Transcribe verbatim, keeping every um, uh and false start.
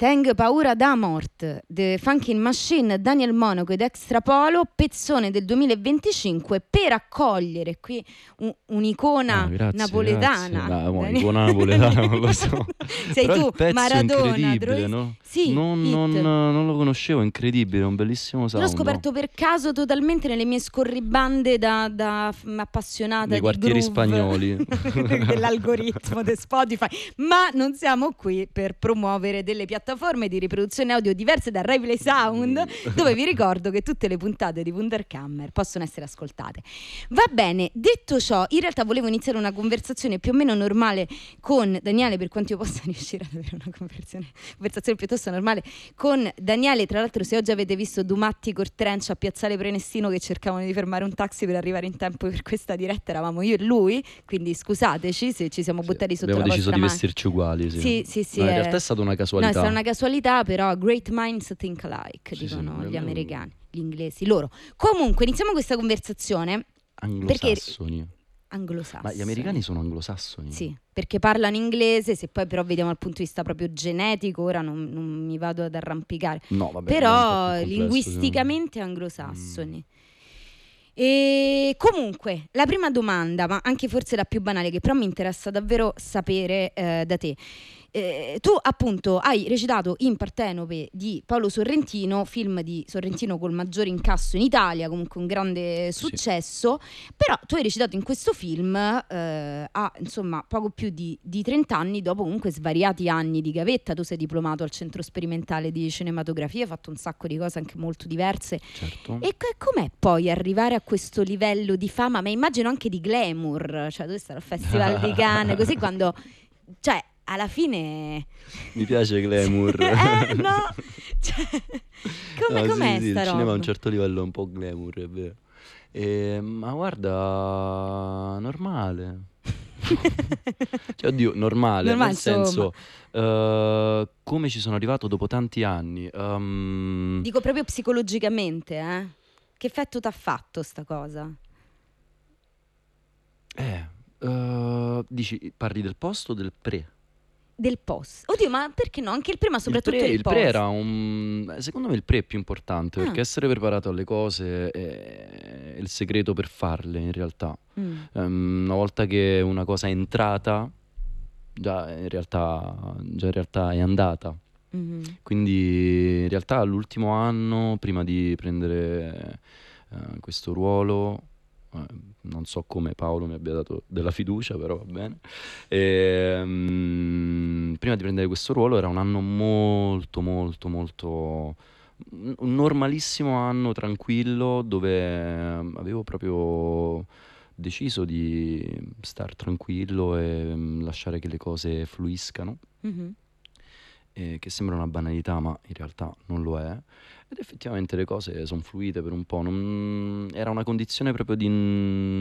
Teng paura da mort, The Funkin' Machine, Daniel Monaco ed Extrapolo, pezzone del duemilaventicinque per accogliere qui un, un'icona Ah, grazie, napoletana. grazie. No, Daniel- un'icona napoletana non lo so. Sei Però tu, il pezzo è Maradona, incredibile, Troisi- no? Sì, Non, hit. non- non lo conoscevo, è incredibile, è un bellissimo L'ho sound. scoperto no? per caso totalmente nelle mie scorribande da, da f- appassionata Nei di quartieri groove spagnoli. dell'algoritmo di Spotify, ma non siamo qui per promuovere delle piattaforme di riproduzione audio diverse da Replay Sound, dove vi ricordo che tutte le puntate di Wunderkammer possono essere ascoltate. Va bene, detto ciò, in realtà volevo iniziare una conversazione più o meno normale con Daniele, per quanto io possa riuscire ad avere una conversazione, conversazione piuttosto normale con Daniele. Tra l'altro, se oggi avete visto Dumatti Cortrench a Piazzale Prenestino che cercavano di fermare un taxi per arrivare in tempo per questa diretta, eravamo io e lui, quindi scusateci se ci siamo buttati sotto Abbiamo la deciso vostra di mano. vestirci uguali, sì. Sì, sì, sì. No, in è- realtà è stata una No, è casualità. stata una casualità, però great minds think alike, Sì, dicono sì, gli eh, americani, gli inglesi, loro. Comunque, iniziamo questa conversazione. Anglosassoni. Anglosassoni. Ma gli americani sono anglosassoni? Sì, perché parlano inglese, se poi però vediamo dal punto di vista proprio genetico, ora non, non mi vado ad arrampicare, No, vabbè, è un po' però più complesso, linguisticamente anglosassoni. E comunque, la prima domanda, ma anche forse la più banale, che però mi interessa davvero sapere eh, da te. Eh, tu appunto hai recitato in Partenope di Paolo Sorrentino, film di Sorrentino col maggiore incasso in Italia, comunque un grande successo, però tu hai recitato in questo film eh, a insomma poco più di, di trenta anni, dopo comunque svariati anni di gavetta. Tu sei diplomato al Centro Sperimentale di Cinematografia, hai fatto un sacco di cose anche molto diverse. Certo. E co- com'è poi arrivare a questo livello di fama, ma immagino anche di glamour, cioè tu stai al Festival di Cannes, così quando, cioè alla fine Mi piace glamour. eh no, cioè, come, No, com'è sì, sì, sta il roba? cinema a un certo livello è un po' glamour, è vero. E, ma guarda, normale. Cioè, oddio, normale, Normale, nel insomma. senso, eh, come ci sono arrivato dopo tanti anni. ehm, Dico proprio psicologicamente, eh? Che effetto t'ha fatto sta cosa? eh, eh, dici, parli del post o del pre? Del post. Oddio, ma perché no? Anche il prima, soprattutto il pre, il, il post. pre era un... Secondo me il pre è più importante, Ah. perché essere preparato alle cose è il segreto per farle, in realtà. Mm. Ehm, una volta che una cosa è entrata, già in realtà, già in realtà è andata. Mhm. Quindi in realtà l'ultimo anno, prima di prendere eh, questo ruolo, eh, non so come Paolo mi abbia dato della fiducia, però va bene. Ehm, prima di prendere questo ruolo era un anno molto, molto, molto... un normalissimo anno tranquillo, dove ehm, avevo proprio deciso di star tranquillo e mm, lasciare che le cose fluiscano. Mhm. eh, che sembra una banalità, ma in realtà non lo è. Ed effettivamente le cose sono fluite per un po'. Non... Era una condizione proprio di